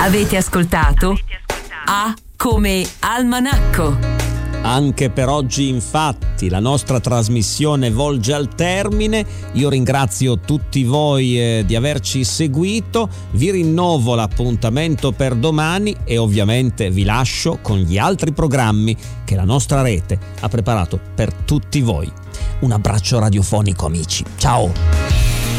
Avete ascoltato A come Almanacco. Anche per oggi infatti la nostra trasmissione volge al termine. Io ringrazio tutti voi di averci seguito, vi rinnovo l'appuntamento per domani e ovviamente vi lascio con gli altri programmi che la nostra rete ha preparato per tutti voi. Un abbraccio radiofonico, amici. Ciao!